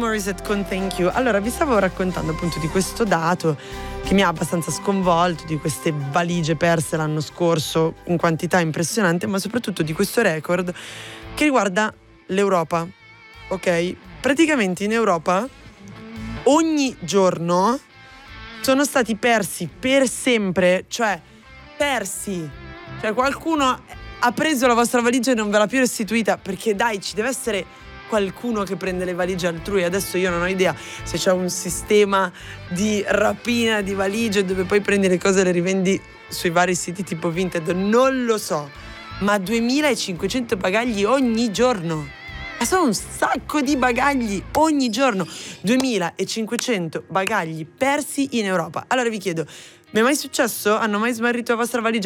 Morissette con Thank You. Allora, vi stavo raccontando appunto di questo dato che mi ha abbastanza sconvolto, di queste valigie perse l'anno scorso in quantità impressionante, ma soprattutto di questo record che riguarda l'Europa, ok? Praticamente in Europa ogni giorno sono stati persi per sempre, cioè persi. Cioè qualcuno ha preso la vostra valigia e non ve l'ha più restituita, perché dai, ci deve essere qualcuno che prende le valigie altrui. Adesso io non ho idea se c'è un sistema di rapina di valigie dove poi prendi le cose e le rivendi sui vari siti tipo Vinted, non lo so, ma 2500 bagagli ogni giorno. Ma sono un sacco di bagagli ogni giorno. 2500 bagagli persi in Europa. Allora vi chiedo, mi è mai successo? Hanno mai smarrito la vostra valigia?